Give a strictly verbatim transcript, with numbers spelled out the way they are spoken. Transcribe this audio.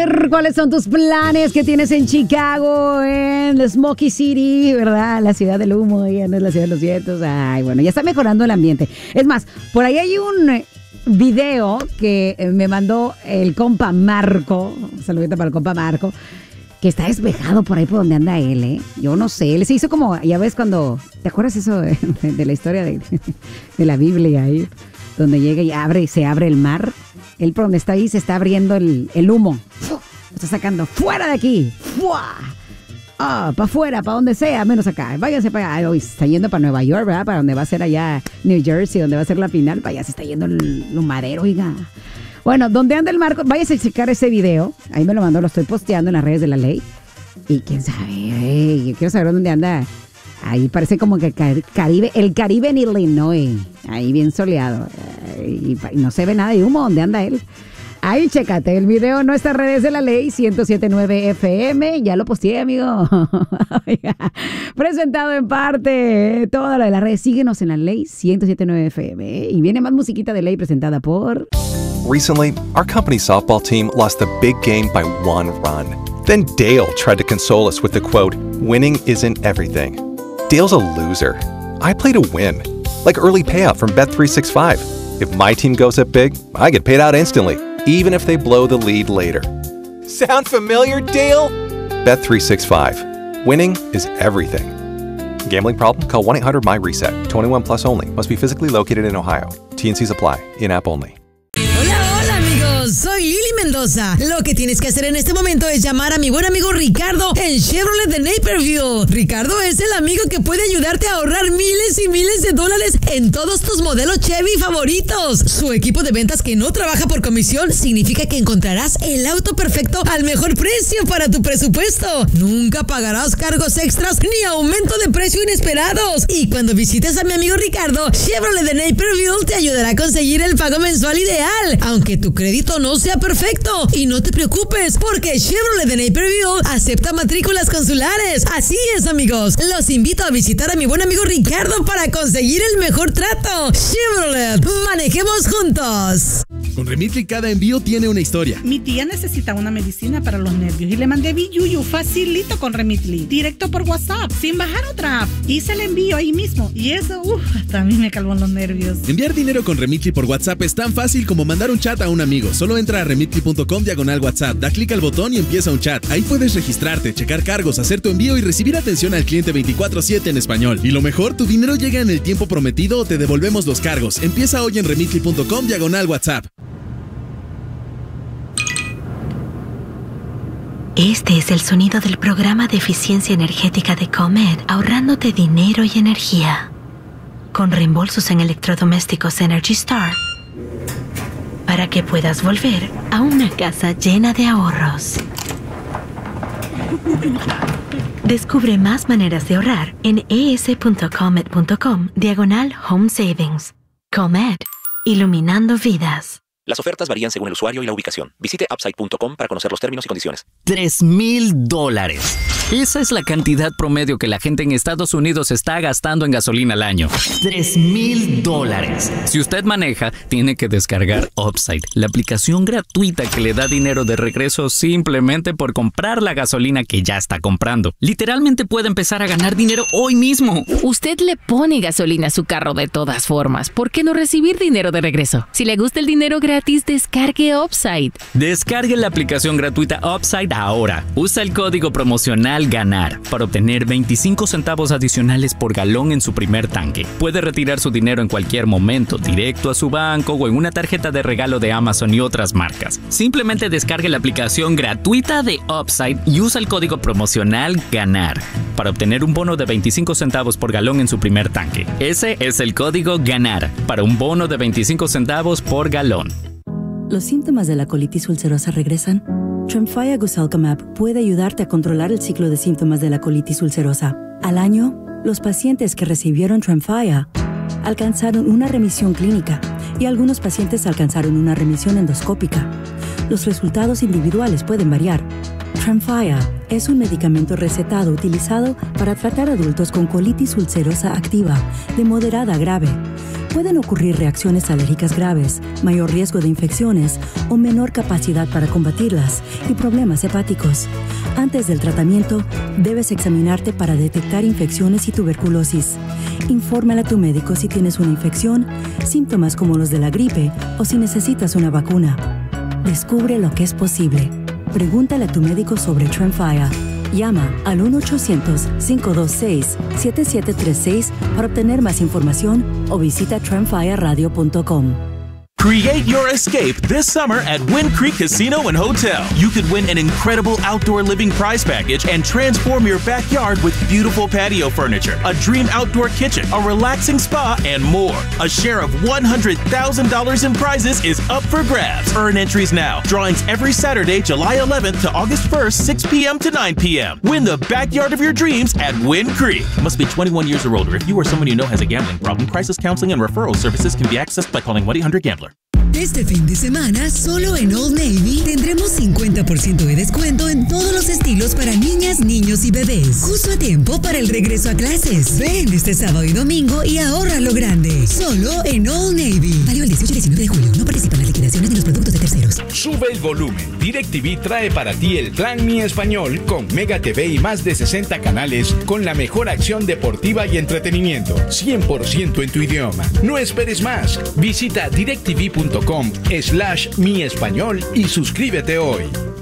saber cuáles son tus planes que tienes en Chicago, en the Smoky City, ¿verdad? La ciudad del humo, ya no es la ciudad de los vientos. Ay, bueno, ya está mejorando el ambiente. Es más, por ahí hay un video que me mandó el compa Marco, un saludito para el compa Marco, que está despejado por ahí por donde anda él, ¿eh? Yo no sé, él se hizo como, ya ves cuando, ¿te acuerdas eso de, de, de la historia de, de la Biblia ahí? Donde llega y abre y se abre el mar. Él por donde está ahí se está abriendo el, el humo. Lo está sacando fuera de aquí. ¡Fua! Ah, para afuera, para donde sea, menos acá. Váyanse para allá. Hoy está yendo para Nueva York, ¿verdad? Para donde va a ser allá New Jersey, donde va a ser la final. Para allá se está yendo el humadero, oiga. Bueno, ¿dónde anda el Marco? Váyase a checar ese video. Ahí me lo mandó, lo estoy posteando en las redes de la ley. Y quién sabe, hey, yo quiero saber dónde anda. Ahí parece como que el Caribe, el Caribe en Illinois. Ahí bien soleado. Y no se ve nada de humo. ¿Dónde anda él? Ahí, chécate el video en nuestras redes de la ley ciento siete punto nueve F M. Ya lo posteé, amigo. Presentado en parte toda la de las redes. Síguenos en la ley ciento siete punto nueve F M. Y viene más musiquita de ley presentada por... Recently, our company's softball team lost the big game by one run. Then Dale tried to console us with the quote, "Winning isn't everything." Dale's a loser. I play to win. Like early payout from Bet three sixty-five. If my team goes up big, I get paid out instantly, even if they blow the lead later. Sound familiar, Dale? Bet three sixty-five. Winning is everything. Gambling problem? Call one eight hundred M Y reset. twenty-one plus only. Must be physically located in Ohio. T and C's apply. In-app only. Soy Lili Mendoza. Lo que tienes que hacer en este momento es llamar a mi buen amigo Ricardo en Chevrolet de Naperville. Ricardo es el amigo que puede ayudarte a ahorrar miles y miles de dólares en todos tus modelos Chevy favoritos. Su equipo de ventas que no trabaja por comisión significa que encontrarás el auto perfecto al mejor precio para tu presupuesto. Nunca pagarás cargos extras ni aumento de precio inesperados. Y cuando visites a mi amigo Ricardo, Chevrolet de Naperville te ayudará a conseguir el pago mensual ideal, aunque tu crédito no sea perfecto. Y no te preocupes, porque Chevrolet de Naperville acepta matrículas consulares. Así es, amigos. Los invito a visitar a mi buen amigo Ricardo para conseguir el mejor trato. Chevrolet, manejemos juntos. Con Remitly cada envío tiene una historia. Mi tía necesita una medicina para los nervios y le mandé Biyuyu facilito con Remitly, directo por WhatsApp, sin bajar otra app. Hice el envío ahí mismo y eso, uff, hasta a mí me calmó los nervios. Enviar dinero con Remitly por WhatsApp es tan fácil como mandar un chat a un amigo. Solo entra a remitly punto com diagonal WhatsApp, da clic al botón y empieza un chat. Ahí puedes registrarte, checar cargos, hacer tu envío y recibir atención al cliente veinticuatro siete en español. Y lo mejor, tu dinero llega en el tiempo prometido o te devolvemos los cargos. Empieza hoy en remitly punto com diagonal WhatsApp. Este es el sonido del programa de eficiencia energética de Comed, ahorrándote dinero y energía. Con reembolsos en electrodomésticos Energy Star, para que puedas volver a una casa llena de ahorros. Descubre más maneras de ahorrar en es punto comed punto com diagonal home savings. Comed, iluminando vidas. Las ofertas varían según el usuario y la ubicación. Visite upside punto com para conocer los términos y condiciones. Tres mil dólares. Esa es la cantidad promedio que la gente en Estados Unidos está gastando en gasolina al año. Tres mil dólares. Si usted maneja, tiene que descargar Upside, la aplicación gratuita que le da dinero de regreso simplemente por comprar la gasolina que ya está comprando. Literalmente puede empezar a ganar dinero hoy mismo. Usted le pone gasolina a su carro de todas formas. ¿Por qué no recibir dinero de regreso? Si le gusta el dinero gratis, descargue Upside. Descargue la aplicación gratuita Upside ahora. Usa el código promocional GANAR para obtener veinticinco centavos adicionales por galón en su primer tanque. Puede retirar su dinero en cualquier momento, directo a su banco o en una tarjeta de regalo de Amazon y otras marcas. Simplemente descargue la aplicación gratuita de Upside y usa el código promocional GANAR para obtener un bono de veinticinco centavos por galón en su primer tanque. Ese es el código GANAR para un bono de veinticinco centavos por galón. ¿Los síntomas de la colitis ulcerosa regresan? Tremfya Guselkumab puede ayudarte a controlar el ciclo de síntomas de la colitis ulcerosa. Al año, los pacientes que recibieron Tremfya alcanzaron una remisión clínica y algunos pacientes alcanzaron una remisión endoscópica. Los resultados individuales pueden variar. Tremfya es un medicamento recetado utilizado para tratar adultos con colitis ulcerosa activa de moderada a grave. Pueden ocurrir reacciones alérgicas graves, mayor riesgo de infecciones o menor capacidad para combatirlas y problemas hepáticos. Antes del tratamiento, debes examinarte para detectar infecciones y tuberculosis. Infórmale a tu médico si tienes una infección, síntomas como los de la gripe o si necesitas una vacuna. Descubre lo que es posible. Pregúntale a tu médico sobre Tremfya. Llama al uno ochocientos, cinco dos seis, siete siete tres seis para obtener más información o visita tremfya radio punto com. Create your escape this summer at Wind Creek Casino and Hotel. You could win an incredible outdoor living prize package and transform your backyard with beautiful patio furniture, a dream outdoor kitchen, a relaxing spa, and more. A share of one hundred thousand dollars in prizes is up for grabs. Earn entries now. Drawings every Saturday, July eleventh to August first, six p.m. to nine p.m. Win the backyard of your dreams at Wind Creek. Must be twenty-one years or older. If you or someone you know has a gambling problem, crisis counseling and referral services can be accessed by calling one eight hundred gambler. Este fin de semana, solo en Old Navy, tendremos cincuenta por ciento de descuento en todos los estilos para niñas, niños y bebés. Justo a tiempo para el regreso a clases. Ven este sábado y domingo y ahorra lo grande. Solo en Old Navy. Válido el dieciocho y diecinueve de julio. No participan en las liquidaciones ni los productos de terceros. Sube el volumen. DirecTV trae para ti el Plan Mi Español con Mega T V y más de sesenta canales con la mejor acción deportiva y entretenimiento. cien por ciento en tu idioma. No esperes más. Visita directv punto com slash mi español y suscríbete hoy.